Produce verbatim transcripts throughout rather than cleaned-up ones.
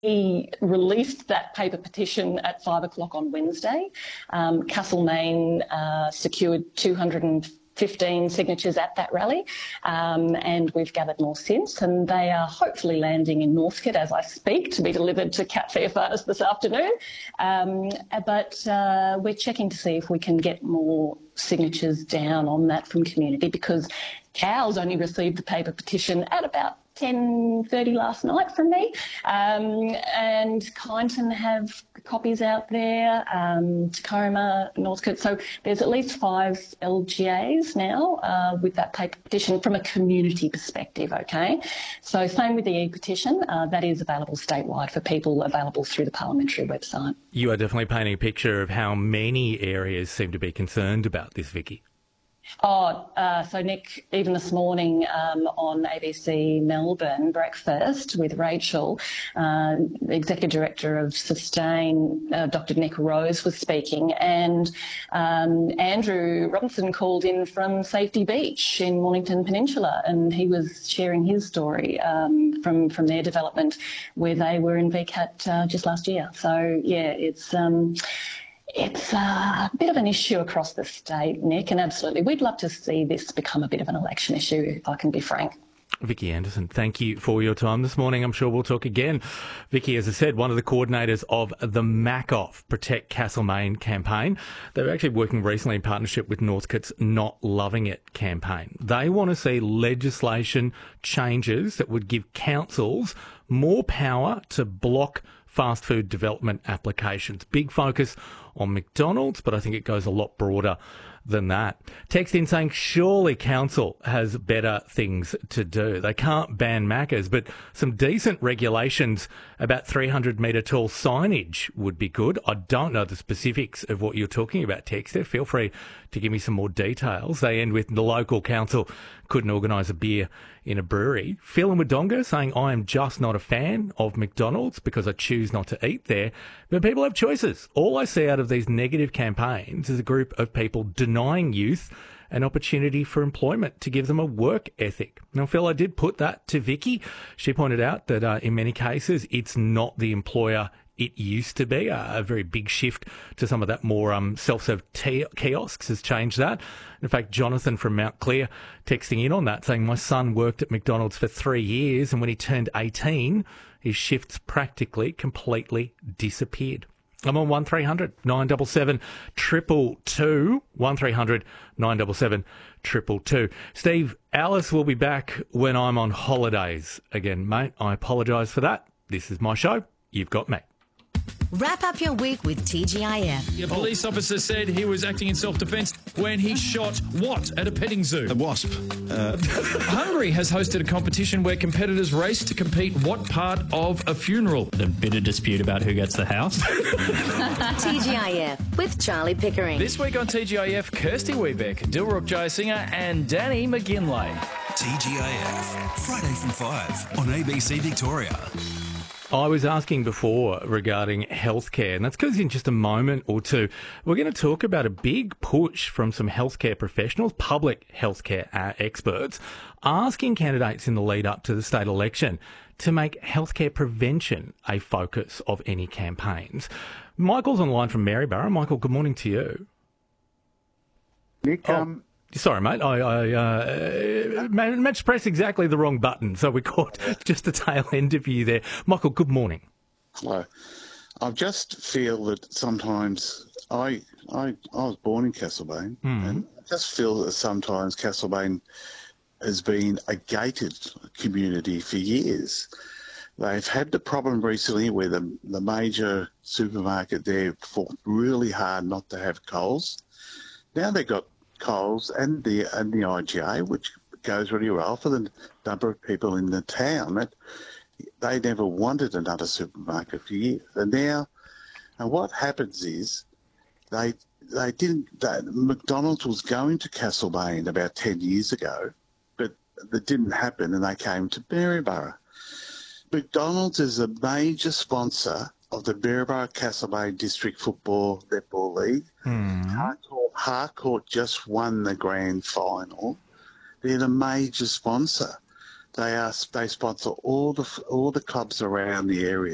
He released that paper petition at five o'clock on Wednesday. Um, Castlemaine uh, secured two hundred fifteen signatures at that rally, um, and we've gathered more since, and they are hopefully landing in Northcote as I speak to be delivered to Cat Fair Farmers this afternoon. Um, but uh, we're checking to see if we can get more signatures down on that from community, because cows only received the paper petition at about ten thirty last night from me, um, and Kyneton have copies out there, um, Tacoma, Northcote. So there's at least five L G As now uh, with that paper petition from a community perspective, okay? So same with the e-petition, uh, that is available statewide for people, available through the parliamentary website. You are definitely painting a picture of how many areas seem to be concerned about this, Vicky. Oh, uh, so Nick, even this morning um, on A B C Melbourne Breakfast with Rachel, uh, the Executive Director of Sustain, uh, Doctor Nick Rose, was speaking, and um, Andrew Robinson called in from Safety Beach in Mornington Peninsula, and he was sharing his story um, from, from their development where they were in V CAT uh, just last year. So, yeah, it's... Um, It's a bit of an issue across the state, Nick, and absolutely we'd love to see this become a bit of an election issue, if I can be frank. Vicky Anderson, thank you for your time this morning. I'm sure we'll talk again. Vicky, as I said, one of the coordinators of the MACOFF Protect Castlemaine campaign. They're actually working recently in partnership with Northcote's Not Loving It campaign. They want to see legislation changes that would give councils more power to block fast food development applications. Big focus on McDonald's, but I think it goes a lot broader than that. Text in saying surely council has better things to do. They can't ban Maccas, but some decent regulations about three hundred metre tall signage would be good. I don't know the specifics of what you're talking about, Texter. Feel free to give me some more details. They end with the local council couldn't organise a beer in a brewery. Phil in Wodonga saying, I am just not a fan of McDonald's because I choose not to eat there. But people have choices. All I see out of these negative campaigns is a group of people denying youth an opportunity for employment to give them a work ethic. Now, Phil, I did put that to Vicky. She pointed out that uh, in many cases, it's not the employer it used to be. A, a very big shift to some of that more um, self-serve t- kiosks has changed that. In fact, Jonathan from Mount Clear texting in on that, saying, my son worked at McDonald's for three years and when he turned eighteen, his shifts practically completely disappeared. I'm on one three hundred nine seven seven two two two, one three hundred nine seven seven two two two. Steve, Alice will be back when I'm on holidays again, mate. I apologise for that. This is my show. You've got me. Wrap up your week with T G I F. A police officer said he was acting in self-defence when he shot what at a petting zoo? A wasp. Uh. Hungary has hosted a competition where competitors race to compete what part of a funeral. The bitter dispute about who gets the house. T G I F with Charlie Pickering. This week on T G I F, Kirsty Weebeck, Dilruk Jayasinger and Danny McGinlay. T G I F, Friday from five on A B C Victoria. I was asking before regarding healthcare, and that's because in just a moment or two, we're going to talk about a big push from some healthcare professionals, public healthcare uh, experts, asking candidates in the lead up to the state election to make healthcare prevention a focus of any campaigns. Michael's online from Maryborough. Michael, good morning to you. Nick, oh. um... Sorry, mate. I, I uh, managed to press exactly the wrong button, so we caught just the tail end of you there. Michael, good morning. Hello. I just feel that sometimes I I, I was born in Castlemaine, mm. and I just feel that sometimes Castlemaine has been a gated community for years. They've had the problem recently where the, the major supermarket there fought really hard not to have Coles. Now they've got Coles and the and the I G A, which goes really well for the number of people in the town. That they never wanted another supermarket for years, and now, and what happens is, they they didn't. They, McDonald's was going to Castlemaine about ten years ago, but that didn't happen, and they came to Maryborough. McDonald's is a major sponsor of the Maryborough Castlemaine District Football Netball League. Mm. Harcourt, Harcourt just won the grand final. They're a major sponsor. They are they sponsor all the all the clubs around the area,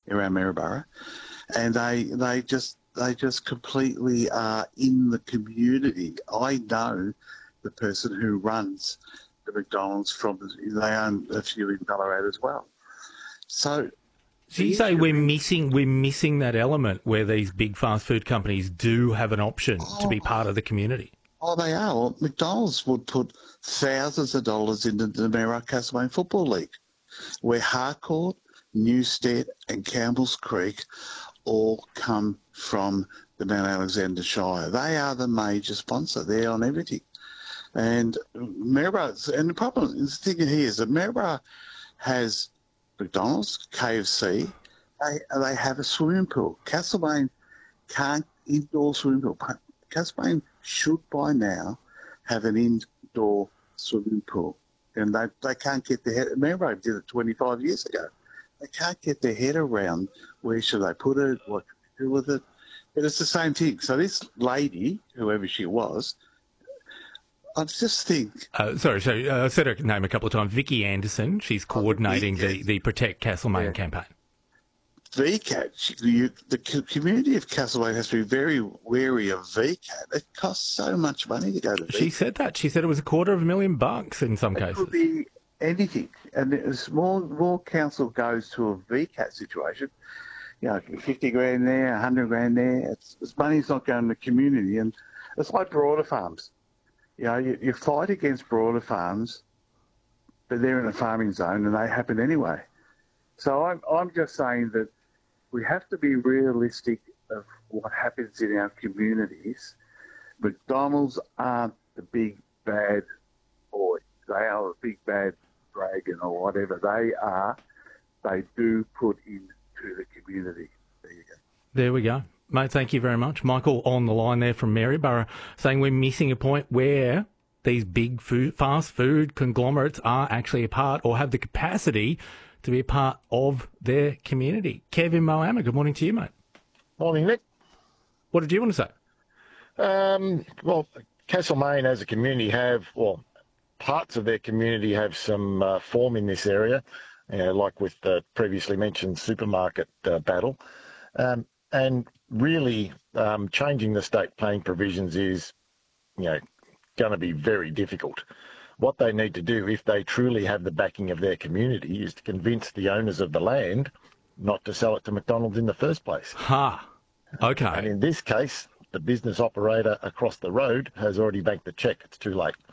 around Maryborough, and they they just they just completely are in the community. I know the person who runs the McDonald's from they own a few in Ballarat as well. So, so you say we're missing we're missing that element where these big fast food companies do have an option oh, to be part of the community. Oh, they are. Well, McDonald's would put thousands of dollars into the Maryborough Castlemaine Football League, where Harcourt, Newstead and Campbell's Creek all come from the Mount Alexander Shire. They are the major sponsor. They're on everything. And Maryborough, and the problem, the thing here is that Maryborough has McDonald's, K F C, they, they have a swimming pool. Castlemaine can't indoor swimming pool. Castlemaine should by now have an indoor swimming pool. And they, they can't get their head, Maryborough did it twenty-five years ago. They can't get their head around where should they put it, what to do with it. But it's the same thing. So this lady, whoever she was, I just think... Uh, sorry, so uh, I said her name a couple of times. Vicky Anderson. She's coordinating oh, the, the Protect Castlemaine yeah. campaign. V CAT, you, the community of Castlemaine has to be very wary of V CAT. It costs so much money to go to V CAT. She said that. She said it was a quarter of a million bucks in some it cases. It could be anything. And as more, more council goes to a V CAT situation, you know, fifty grand there, one hundred grand there, it's, it's money's not going to the community. And it's like broader farms. You know, you, you fight against broader farms, but they're in a farming zone and they happen anyway. So I'm, I'm just saying that we have to be realistic of what happens in our communities. McDonald's aren't the big bad boy. They are a big bad dragon or whatever. They are, they do put into the community. There you go. There we go. Mate, thank you very much. Michael on the line there from Maryborough saying we're missing a point where these big food, fast food conglomerates are actually a part or have the capacity to be a part of their community. Kevin Mohammed, good morning to you, mate. Morning, Nick. What did you want to say? Um, well, Castlemaine as a community have, well, parts of their community have some uh, form in this area, you know, like with the previously mentioned supermarket uh, battle. Um, and really um, changing the state planning provisions is, you know, going to be very difficult. What they need to do, if they truly have the backing of their community, is to convince the owners of the land not to sell it to McDonald's in the first place. Ha, okay. And in this case, the business operator across the road has already banked the cheque. It's too late.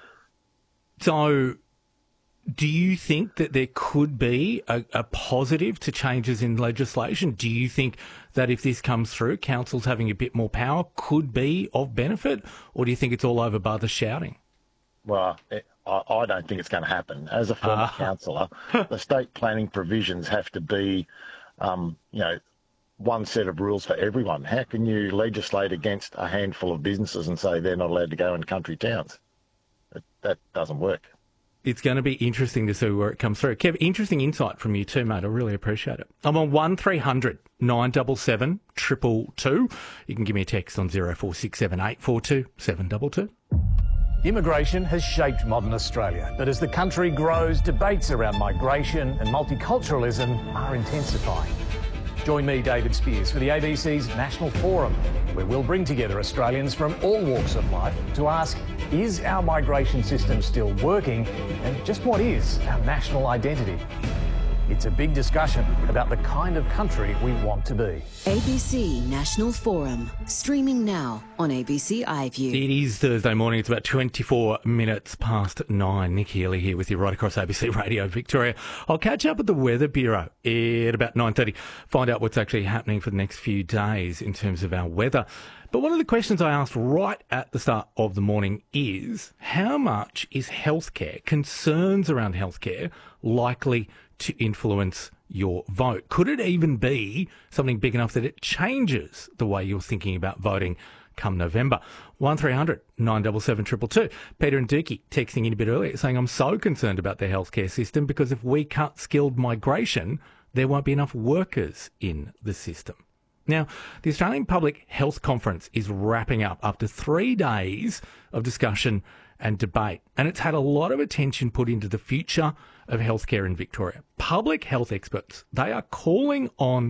So do you think that there could be a, a positive to changes in legislation? Do you think that if this comes through, councils having a bit more power could be of benefit? Or do you think it's all over by the shouting? Well, it, I, I don't think it's going to happen. As a former uh. councillor, the state planning provisions have to be, um, you know, one set of rules for everyone. How can you legislate against a handful of businesses and say they're not allowed to go in country towns? That, that doesn't work. It's going to be interesting to see where it comes through. Kev, interesting insight from you too, mate. I really appreciate it. I'm on one three hundred nine seven seven, two two two. You can give me a text on zero four six seven eight four two seven two two. Immigration has shaped modern Australia, but as the country grows, debates around migration and multiculturalism are intensifying. Join me, David Spears, for the A B C's National Forum, where we'll bring together Australians from all walks of life to ask, is our migration system still working, and just what is our national identity? It's a big discussion about the kind of country we want to be. A B C National Forum, streaming now on A B C iView. It is Thursday morning. It's about twenty-four minutes past nine. Nick Healy here with you right across A B C Radio Victoria. I'll catch up at the Weather Bureau at about nine thirty, find out what's actually happening for the next few days in terms of our weather. But one of the questions I asked right at the start of the morning is, how much is healthcare, concerns around healthcare, likely to influence your vote? Could it even be something big enough that it changes the way you're thinking about voting come November? one three hundred nine seven seven two two two. Peter and Dookie texting in a bit earlier saying, I'm so concerned about the healthcare system because if we cut skilled migration, there won't be enough workers in the system. Now, the Australian Public Health Conference is wrapping up after three days of discussion and debate. And it's had a lot of attention put into the future of healthcare in Victoria. Public health experts, they are calling on